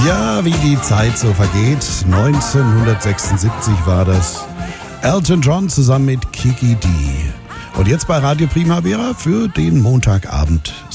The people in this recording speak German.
Ja, wie die Zeit so vergeht. 1976 war das. Elton John zusammen mit Kiki Dee. Und jetzt bei Radio Primavera für den Montagabend.